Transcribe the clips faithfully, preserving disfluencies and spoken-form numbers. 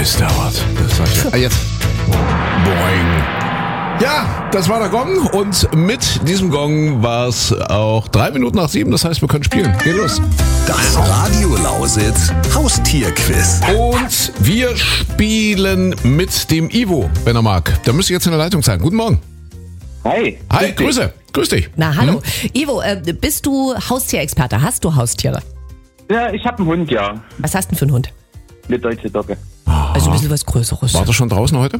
Scheiß dauert. Das sag ich. Ah, jetzt. Boing. Ja, das war der Gong und mit diesem Gong war es auch drei Minuten nach sieben. Das heißt, wir können spielen. Geht los. Das Radio Lausitz Haustierquiz. Und wir spielen mit dem Ivo, wenn er mag. Der müsste jetzt in der Leitung sein. Guten Morgen. Hi. Hi, Grüße. Grüß dich. Na, hallo. Hm? Ivo, äh, bist du Haustierexperte? Hast du Haustiere? Ja, ich habe einen Hund, ja. Was hast du denn für einen Hund? Eine deutsche Dogge. Also ein bisschen was Größeres. War der schon draußen heute?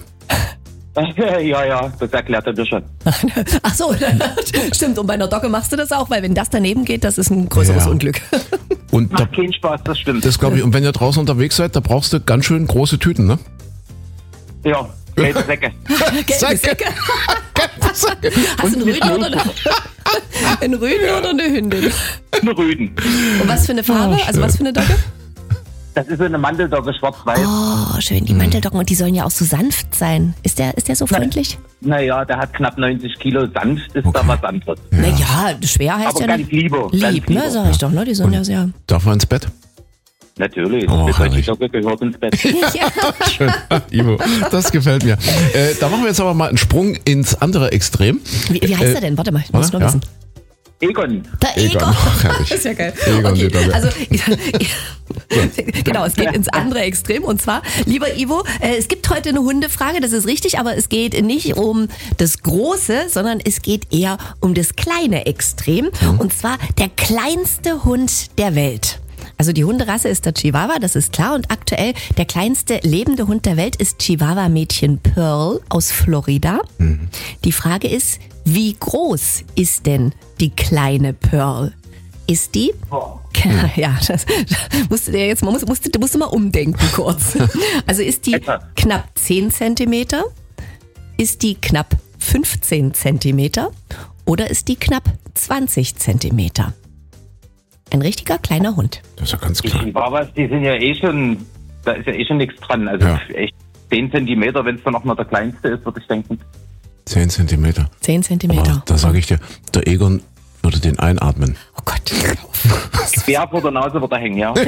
Ja, ja, das erklärt er dir schon. Ach so, stimmt. Und bei einer Dogge machst du das auch, weil wenn das daneben geht, das ist ein größeres Ja. Unglück. Und da, Macht keinen Spaß, das stimmt. das glaube ich. Und wenn ihr draußen unterwegs seid, da brauchst du ganz schön große Tüten, ne? Ja, gelbe Säcke. Gelbe Säcke. Hast du einen Rüden oder eine, einen Rüden oder eine Hündin? Eine Rüden. Und was für eine Farbe? Oh, Also was für eine Dogge? Das ist eine Mandeldogge, schwarz-weiß. Oh, schön. Die Manteldoggen. Und die sollen ja auch so sanft sein. Ist der, ist der so freundlich? Naja, der hat knapp neunzig Kilo. Sanft ist Okay. da was anderes. Naja, schwer heißt Aber ja ganz nicht. lieber. Lieb, ganz ne? lieber. Sag ich doch, ne? Die sind ja sehr... Darf er ins Bett? Natürlich, Oh, die herrlich. deutsche Dogge gehört ins Bett. Ja. Schön. Ivo, das gefällt mir. Äh, da machen wir jetzt aber mal einen Sprung ins andere Extrem. Wie, wie heißt Äh, er denn? Warte mal, ich muss warte, nur ja. wissen. Egon. Der Egon. Egon. Ach, herrlich. Das ist ja geil. Egon, die Okay, Dogge. also, genau, es geht ins andere Extrem. Und zwar, lieber Ivo, äh, es gibt heute eine Hundefrage, das ist richtig, aber es geht nicht um das Große, sondern es geht eher um das kleine Extrem. Und zwar der kleinste Hund der Welt. Also die Hunderasse ist der Chihuahua, das ist klar. Und aktuell der kleinste lebende Hund der Welt ist Chihuahua-Mädchen Pearl aus Florida. Mhm. Die Frage ist, wie groß ist denn die kleine Pearl? Ist die? Oh. Ja, das musst du dir jetzt mal, musst, musst, musst du mal umdenken kurz. Also ist die Etwa. knapp zehn Zentimeter? Ist die knapp fünfzehn Zentimeter? Oder ist die knapp zwanzig Zentimeter? Ein richtiger kleiner Hund. Das ist ja ganz Die klar. Chihuahuas, die sind ja eh schon, da ist ja eh schon nichts dran. Also Ja. echt zehn Zentimeter, wenn es dann auch noch der kleinste ist, würde ich denken. Zehn Zentimeter. zehn Oh, Zentimeter. da sage ich dir, der Egon würde den einatmen. Oh Gott. Quer vor der Nase wird er hängen, ja.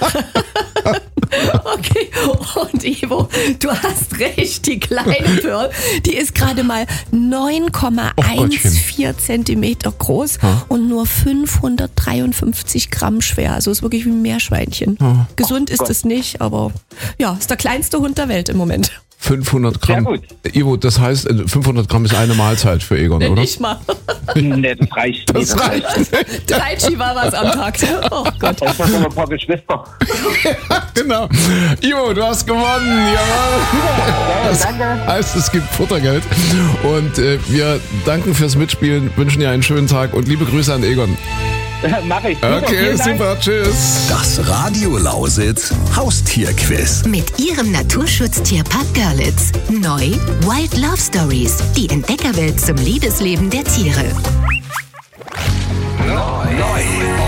Okay, und Ivo, du hast recht, die kleine Pearl, die ist gerade mal neun Komma vierzehn Zentimeter groß und nur fünfhundertdreiundfünfzig Gramm schwer. Also ist wirklich wie ein Meerschweinchen. Gesund ist es nicht, aber ja, ist der kleinste Hund der Welt im Moment. fünfhundert Gramm. Sehr gut. Ivo, das heißt, äh, fünfhundert Gramm ist eine Mahlzeit für Egon, oder? Nicht mal. Nee, das reicht nicht. Das reicht. Drei Chihuahuas am Tag. Oh Gott. Das sind noch ein paar Geschwister. Genau. Ivo, du hast gewonnen. Jawohl. Das danke. heißt, es gibt Futtergeld. Und äh, wir danken fürs Mitspielen, wünschen dir einen schönen Tag und liebe Grüße an Egon. Mach ich. Super, Okay, vielen Dank. super. Tschüss. Das Radio Lausitz Haustierquiz. Mit Ihrem Naturschutz-Tierpark Görlitz. Neu Wild Love Stories. Die Entdeckerwelt zum Liebesleben der Tiere. Neu.